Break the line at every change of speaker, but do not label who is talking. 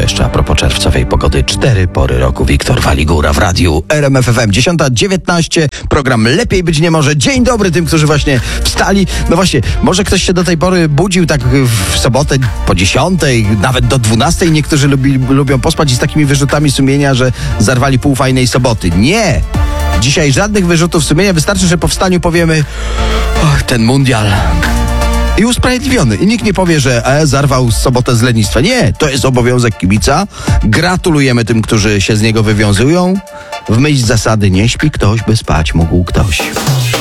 jeszcze a propos czerwcowej pogody. 4 pory roku. Wiktor Waligura w radiu RMF FM. 10:19. Program Lepiej być nie może. Dzień dobry tym, którzy właśnie wstali. No właśnie, może ktoś się do tej pory budził tak w sobotę po 10, nawet do 12. Niektórzy lubią pospać i z takimi wyrzutami sumienia, że zarwali pół fajnej soboty. Nie! Dzisiaj żadnych wyrzutów sumienia. Wystarczy, że po wstaniu powiemy ten mundial. I usprawiedliwiony. I nikt nie powie, że zarwał sobotę z lenistwa. Nie, to jest obowiązek kibica. Gratulujemy tym, którzy się z niego wywiązują. W myśl zasady nie śpi ktoś, by spać mógł ktoś.